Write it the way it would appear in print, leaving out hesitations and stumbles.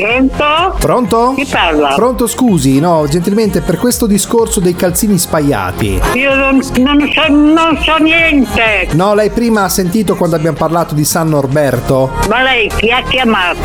Pronto? Pronto? Chi parla? Pronto, scusi, no, gentilmente per questo discorso dei calzini spaiati. Io non so niente. No, lei prima ha sentito quando abbiamo parlato di San Norberto? Ma lei chi ha chiamato?